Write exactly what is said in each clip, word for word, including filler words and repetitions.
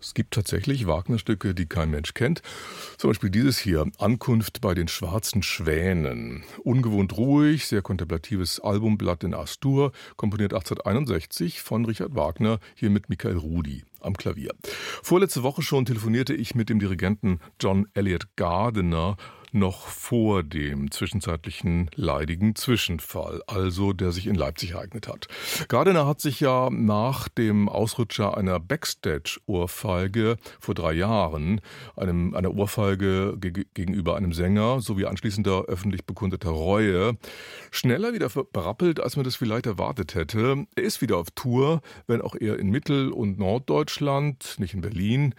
Es gibt tatsächlich Wagner-Stücke, die kein Mensch kennt. Zum Beispiel dieses hier, Ankunft bei den schwarzen Schwänen. Ungewohnt ruhig, sehr kontemplatives Albumblatt in As-Dur, komponiert achtzehnhunderteinundsechzig von Richard Wagner, hier mit Michael Rudi am Klavier. Vorletzte Woche schon telefonierte ich mit dem Dirigenten John Eliot Gardiner, noch vor dem zwischenzeitlichen leidigen Zwischenfall, also der sich in Leipzig ereignet hat. Gardiner hat sich ja nach dem Ausrutscher einer Backstage-Ohrfeige vor drei Jahren, einem, einer Ohrfeige ge- gegenüber einem Sänger sowie anschließender öffentlich bekundeter Reue, schneller wieder berappelt, als man das vielleicht erwartet hätte. Er ist wieder auf Tour, wenn auch eher in Mittel- und Norddeutschland, nicht in Berlin.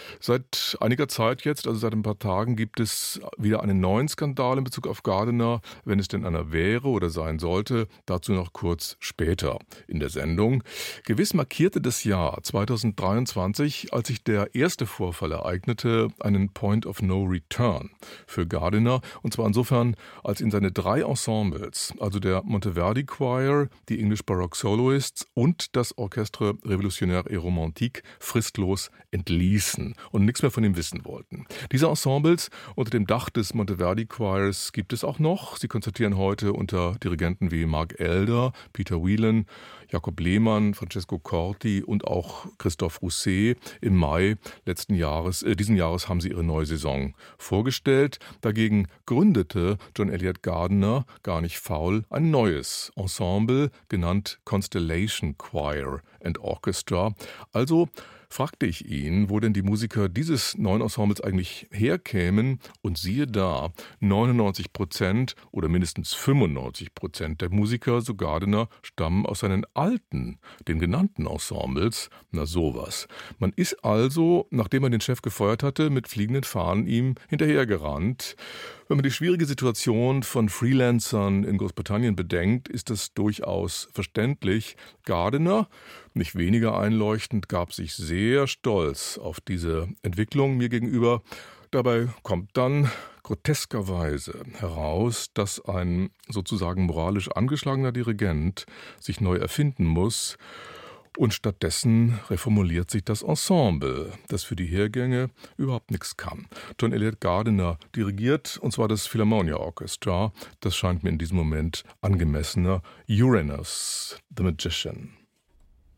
Seit einiger Zeit jetzt, also seit ein paar Tagen, gibt es wieder einen neuen Skandal in Bezug auf Gardiner, wenn es denn einer wäre oder sein sollte. Dazu noch kurz später in der Sendung. Gewiss markierte das Jahr zweitausenddreiundzwanzig, als sich der erste Vorfall ereignete, einen Point of No Return für Gardiner. Und zwar insofern, als ihn seine drei Ensembles, also der Monteverdi Choir, die English Baroque Soloists und das Orchestre Révolutionnaire et Romantique fristlos entließen und nichts mehr von ihm wissen wollten. Diese Ensembles unter dem Dach des Monteverdi Choirs gibt es auch noch. Sie konzertieren heute unter Dirigenten wie Mark Elder, Peter Whelan, Jakob Lehmann, Francesco Corti und auch Christophe Rousset. Im Mai letzten Jahres, äh, diesen Jahres haben sie ihre neue Saison vorgestellt. Dagegen gründete John Eliot Gardiner, gar nicht faul, ein neues Ensemble, genannt Constellation Choir and Orchestra. Also fragte ich ihn, wo denn die Musiker dieses neuen Ensembles eigentlich herkämen, und siehe da, neunundneunzig Prozent oder mindestens fünfundneunzig Prozent der Musiker, so Gardiner, stammen aus seinen alten, den genannten Ensembles. Na sowas. Man ist also, nachdem man den Chef gefeuert hatte, mit fliegenden Fahnen ihm hinterhergerannt. Wenn man die schwierige Situation von Freelancern in Großbritannien bedenkt, ist das durchaus verständlich. Gardiner, nicht weniger einleuchtend, gab sich sehr stolz auf diese Entwicklung mir gegenüber. Dabei kommt dann groteskerweise heraus, dass ein sozusagen moralisch angeschlagener Dirigent sich neu erfinden muss. Und stattdessen reformuliert sich das Ensemble, das für die Hergänge überhaupt nichts kann. John Eliot Gardiner dirigiert, und zwar das Philharmonia Orchestra. Das scheint mir in diesem Moment angemessener. Uranus, the Magician.